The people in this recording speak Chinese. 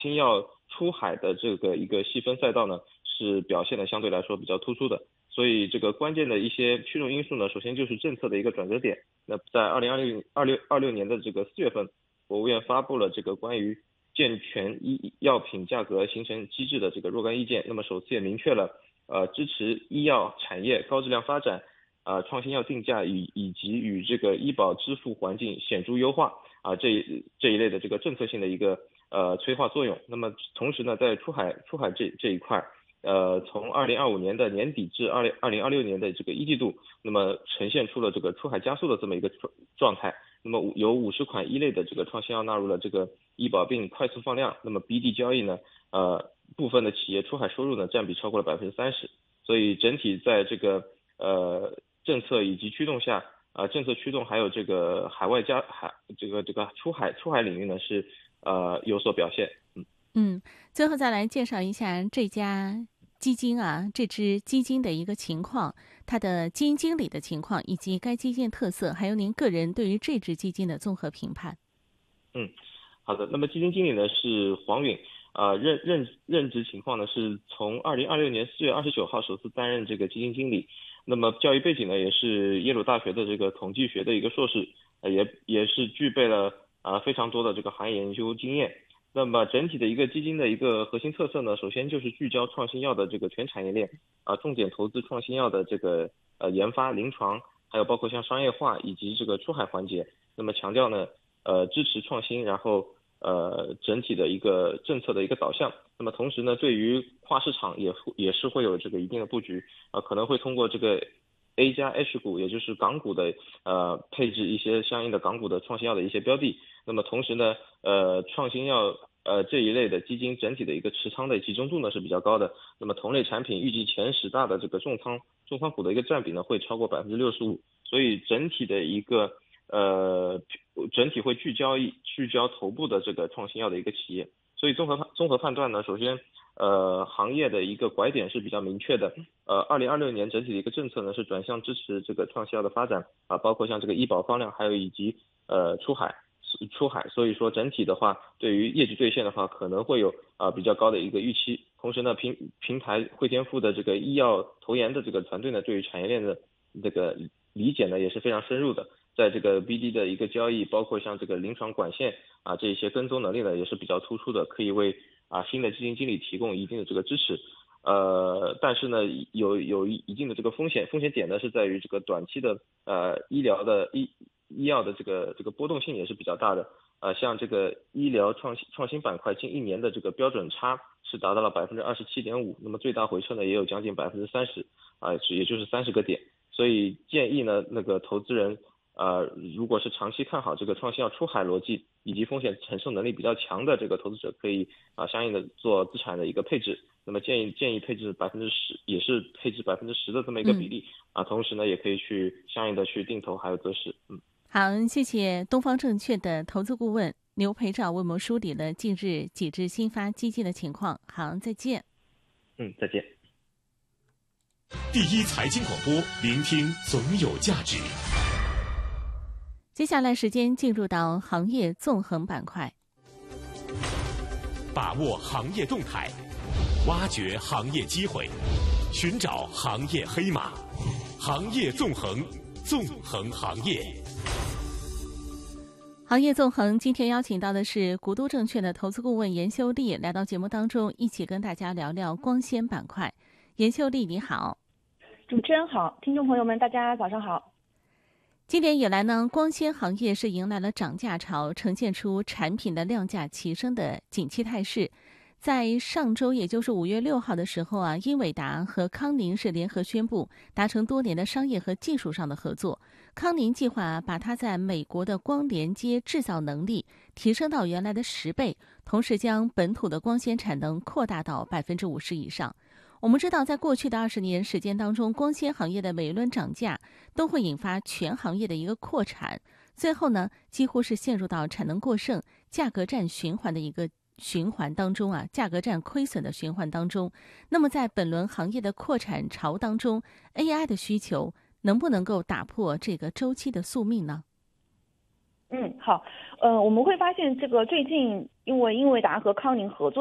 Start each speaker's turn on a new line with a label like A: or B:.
A: 新药出海的这个一个细分赛道呢，是表现的相对来说比较突出的。所以这个关键的一些驱动因素呢，首先就是政策的一个转折点。那在2026年的这个4月份，国务院发布了这个关于健全医药品价格形成机制的这个若干意见。那么首次也明确了支持医药产业高质量发展，创新药定价以及与这个医保支付环境显著优化这一类的这个政策性的一个催化作用。那么同时呢，在出海这一块，从2025年的年底至2026年的这个1季度，那么呈现出了这个出海加速的这么一个状态。那么有50款一类的这个创新药纳入了这个医保并快速放量。那么 BD 交易呢，部分的企业出海收入呢占比超过了30%。所以整体在这个政策以及驱动下，政策驱动还有这个这个出海领域呢是有所表现。
B: 最后再来介绍一下这家基金啊，这支基金的一个情况，它的基金经理的情况，以及该基金特色，还有您个人对于这支基金的综合评判。
A: 好的。那么基金经理呢是黄允，任职情况呢是从2026年4月29号首次担任这个基金经理。那么教育背景呢也是耶鲁大学的这个统计学的一个硕士，也是具备了非常多的这个行业研究经验。那么整体的一个基金的一个核心特色呢，首先就是聚焦创新药的这个全产业链，重点投资创新药的这个研发、临床，还有包括像商业化以及这个出海环节。那么强调呢支持创新，然后整体的一个政策的一个导向。那么同时呢，对于跨市场也是会有这个一定的布局，可能会通过这个 A 加 H 股，也就是港股的配置一些相应的港股的创新药的一些标的。那么同时呢，创新药这一类的基金整体的一个持仓的集中度呢是比较高的。那么同类产品预计前10大的这个重仓股的一个占比呢会超过65%。所以整体的一个整体会聚焦头部的这个创新药的一个企业。所以综合判断呢，首先行业的一个拐点是比较明确的。2026年整体的一个政策呢是转向支持这个创新药的发展，包括像这个医保放量，还有以及出海。所以说整体的话，对于业绩兑现的话，可能会有比较高的一个预期。同时呢，平台汇添富的这个医药投研的这个团队呢，对于产业链的这个理解呢也是非常深入的。在这个 BD 的一个交易，包括像这个临床管线这一些跟踪能力呢也是比较突出的，可以为新的基金经理提供一定的这个支持。但是呢有一定的这个风险点呢是在于这个短期的医药的这个波动性也是比较大的。像这个医疗创新板块近1年的这个标准差是达到了27.5%，那么最大回撤呢也有将近30%，也就是30个点。所以建议呢那个投资人如果是长期看好这个创新药出海逻辑以及风险承受能力比较强的这个投资者，可以相应的做资产的一个配置。那么建议配置10%，也是配置10%的这么一个比例同时呢也可以去相应的去定投还有择时。
B: 好，谢谢东方证券的投资顾问刘培照为我们梳理了近日几只新发基金的情况。好，再见。
A: 再见。
C: 第一财经广播，聆听总有价值。
B: 接下来时间进入到行业纵横板块，
C: 把握行业动态，挖掘行业机会，寻找行业黑马，行业纵横，纵横行业。
B: 行业纵横今天邀请到的是古都证券的投资顾问严秀丽，来到节目当中一起跟大家聊聊光纤板块。严秀丽你好。
D: 主持人好，听众朋友们大家早上好。
B: 今年以来呢，光纤行业是迎来了涨价潮，呈现出产品的量价齐升的景气态势。在上周，也就是5月6号的时候英伟达和康宁是联合宣布达成多年的商业和技术上的合作。康宁计划把它在美国的光连接制造能力提升到原来的10倍，同时将本土的光纤产能扩大到50%以上。我们知道，在过去的20年时间当中，光纤行业的每一轮涨价都会引发全行业的一个扩产，最后呢，几乎是陷入到产能过剩、价格战循环的一个循环当中价格战亏损的循环当中。那么在本轮行业的扩产潮当中 ，AI 的需求能不能够打破这个周期的宿命呢？
D: 好，我们会发现这个最近因为英伟达和康宁合作。